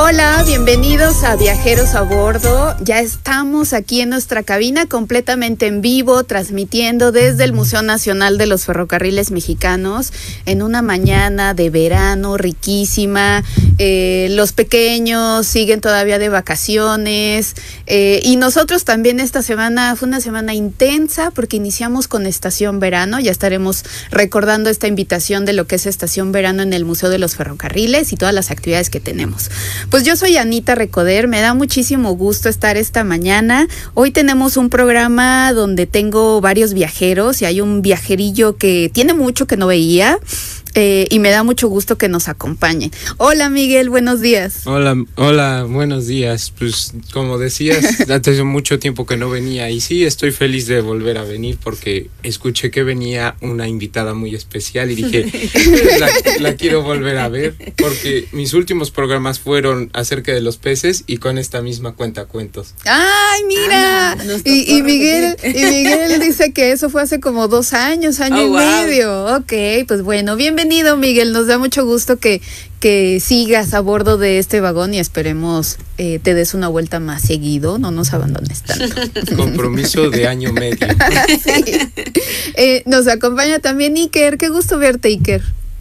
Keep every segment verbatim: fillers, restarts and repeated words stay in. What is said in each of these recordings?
Hola, bienvenidos a Viajeros a Bordo. Ya estamos aquí en nuestra cabina completamente en vivo, transmitiendo desde el Museo Nacional de los Ferrocarriles Mexicanos en una mañana de verano riquísima. Eh, los pequeños siguen todavía de vacaciones eh, y nosotros también esta semana fue una semana intensa porque iniciamos con Estación Verano. Ya estaremos recordando esta invitación de lo que es Estación Verano en el Museo de los Ferrocarriles y todas las actividades que tenemos. Pues yo soy Anita Recoder, me da muchísimo gusto estar esta mañana. Hoy tenemos un programa donde tengo varios viajeros y hay un viajerillo que tiene mucho que no veía. Eh, y me da mucho gusto que nos acompañe. Hola Miguel, buenos días. Hola, hola, buenos días. Pues como decías, hace mucho tiempo que no venía y sí, estoy feliz de volver a venir porque escuché que venía una invitada muy especial y dije, la, la quiero volver a ver porque mis últimos programas fueron acerca de los peces y con esta misma cuenta cuentos. ¡Ay, mira! Ah, y, y Miguel y Miguel dice que eso fue hace como dos años, año oh, y wow. medio. Ok, pues bueno, bienvenido. Bienvenido, Miguel, nos da mucho gusto que, que sigas a bordo de este vagón y esperemos eh, te des una vuelta más seguido, no nos abandones tanto. Compromiso de año medio. Sí. Eh, nos acompaña también Iker, qué gusto verte, Iker.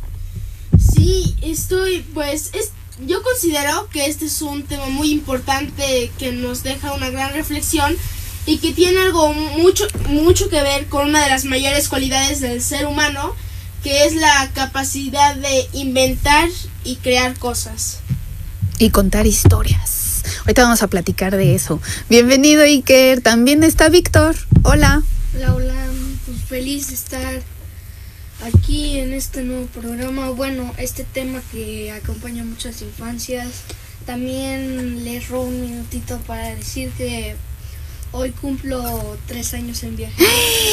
Sí, estoy, pues, es, yo considero que este es un tema muy importante que nos deja una gran reflexión y que tiene algo mucho, mucho que ver con una de las mayores cualidades del ser humano, que es la capacidad de inventar y crear cosas. Y contar historias. Ahorita vamos a platicar de eso. Bienvenido, Iker. También está Víctor. Hola. Hola, hola. Pues feliz de estar aquí en este nuevo programa. Bueno, este tema que acompaña muchas infancias. También les robo un minutito para decir que hoy cumplo tres años en viaje.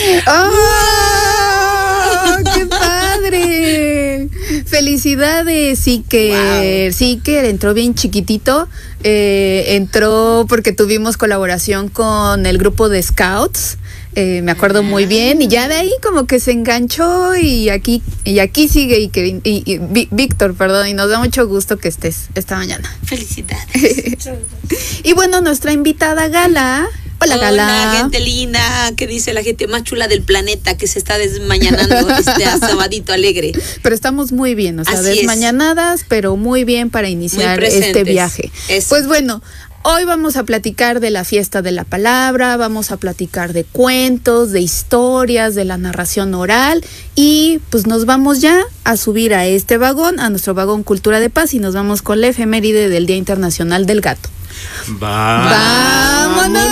¡Oh! ¡Qué padre! Felicidades, Iker. Wow. Iker entró bien chiquitito. Eh, entró porque tuvimos colaboración con el grupo de Scouts. Eh, me acuerdo muy bien. Y ya de ahí como que se enganchó y aquí, y aquí sigue Iker, y, y, y Víctor, perdón. Y nos da mucho gusto que estés esta mañana. Felicidades. Y bueno, nuestra invitada Gala. Hola, Gala. Hola, gente linda, que dice la gente más chula del planeta que se está desmañanando este sabadito alegre. Pero estamos muy bien, o sea, Así desmañanadas, es. pero muy bien para iniciar este viaje. Eso. Pues bueno, hoy vamos a platicar de la fiesta de la palabra, vamos a platicar de cuentos, de historias, de la narración oral y pues nos vamos ya a subir a este vagón, a nuestro vagón Cultura de Paz y nos vamos con la efeméride del Día Internacional del Gato. Va. ¡Vámonos!